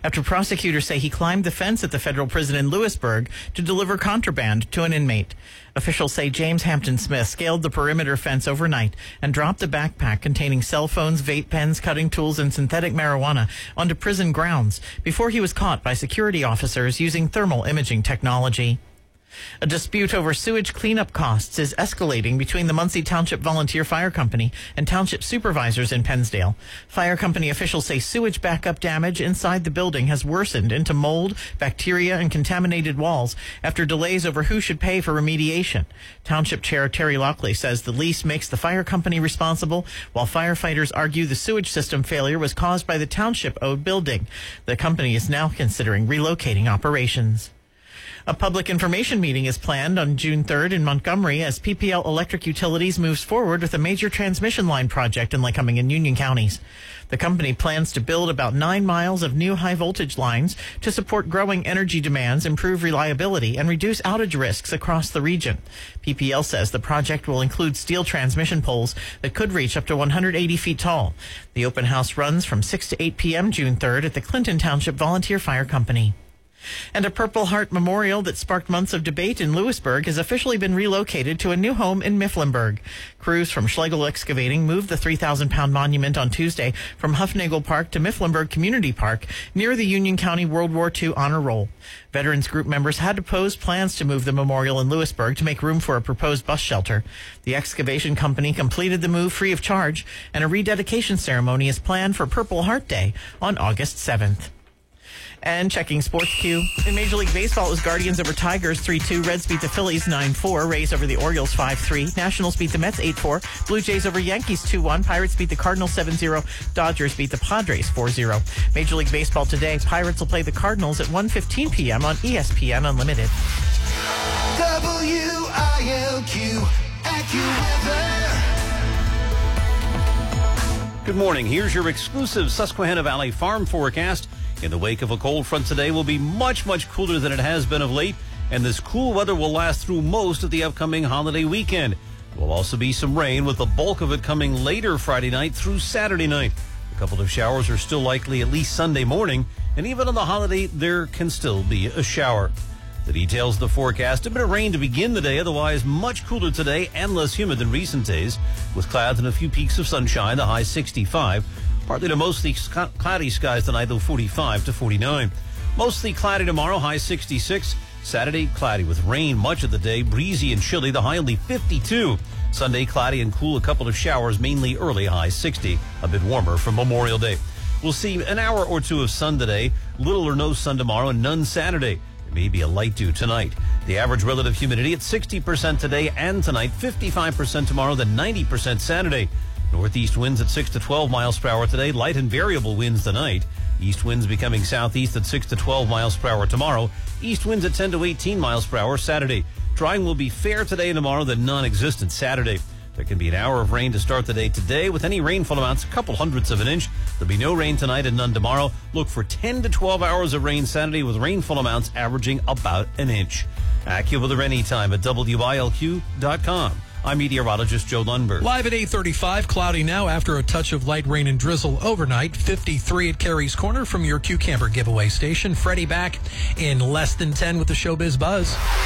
after prosecutors say he climbed the fence at the federal prison in Lewisburg to deliver contraband to an inmate. Officials say James Hampton Smith scaled the perimeter fence overnight and dropped a backpack containing cell phones, vape pens, cutting tools, and synthetic marijuana onto prison grounds before he was caught by security officers using thermal imaging technology. A dispute over sewage cleanup costs is escalating between the Muncie Township Volunteer Fire Company and township supervisors in Pennsdale. Fire company officials say sewage backup damage inside the building has worsened into mold, bacteria, and contaminated walls after delays over who should pay for remediation. Township Chair Terry Lockley says the lease makes the fire company responsible, while firefighters argue the sewage system failure was caused by the township-owned building. The company is now considering relocating operations. A public information meeting is planned on June 3rd in Montgomery as PPL Electric Utilities moves forward with a major transmission line project in Lycoming and Union counties. The company plans to build about 9 miles of new high-voltage lines to support growing energy demands, improve reliability, and reduce outage risks across the region. PPL says the project will include steel transmission poles that could reach up to 180 feet tall. The open house runs from 6 to 8 p.m. June 3rd at the Clinton Township Volunteer Fire Company. And a Purple Heart memorial that sparked months of debate in Lewisburg has officially been relocated to a new home in Mifflinburg. Crews from Schlegel Excavating moved the 3,000-pound monument on Tuesday from Huffnagel Park to Mifflinburg Community Park near the Union County World War II Honor Roll. Veterans group members had opposed plans to move the memorial in Lewisburg to make room for a proposed bus shelter. The excavation company completed the move free of charge, and a rededication ceremony is planned for Purple Heart Day on August 7th. And checking Sports Q. In Major League Baseball, it was Guardians over Tigers 3-2. Reds beat the Phillies 9-4. Rays over the Orioles 5-3. Nationals beat the Mets 8-4. Blue Jays over Yankees 2-1. Pirates beat the Cardinals 7-0. Dodgers beat the Padres 4-0. Major League Baseball today, Pirates will play the Cardinals at 1:15 p.m. on ESPN Unlimited. WILQ AccuWeather. Good morning. Here's your exclusive Susquehanna Valley farm forecast. In the wake of a cold front today, will be much cooler than it has been of late, and this cool weather will last through most of the upcoming holiday weekend. There will also be some rain, with the bulk of it coming later Friday night through Saturday night. A couple of showers are still likely at least Sunday morning, and even on the holiday, there can still be a shower. The details of the forecast: a bit of rain to begin the day, otherwise much cooler today and less humid than recent days, with clouds and a few peaks of sunshine, the high 65. Partly to mostly cloudy skies tonight, though 45 to 49. Mostly cloudy tomorrow, high 66. Saturday, cloudy with rain much of the day, breezy and chilly, the high only 52. Sunday, cloudy and cool, a couple of showers, mainly early, high 60. A bit warmer for Memorial Day. We'll see an hour or two of sun today, little or no sun tomorrow, and none Saturday. There may be a light dew tonight. The average relative humidity at 60% today and tonight, 55% tomorrow, then 90% Saturday. Northeast winds at 6 to 12 miles per hour today, light and variable winds tonight. East winds becoming southeast at 6 to 12 miles per hour tomorrow. East winds at 10 to 18 miles per hour Saturday. Drying will be fair today and tomorrow, then non-existent Saturday. There can be an hour of rain to start the day today, with any rainfall amounts a couple hundredths of an inch. There'll be no rain tonight and none tomorrow. Look for 10 to 12 hours of rain Saturday, with rainfall amounts averaging about an inch. AccuWeather anytime at WILQ.com. I'm meteorologist Joe Lundberg. Live at 8:35, cloudy now after a touch of light rain and drizzle overnight. 53 at Carey's Corner from your Q Camper giveaway station. Freddie back in less than 10 with the Showbiz Buzz.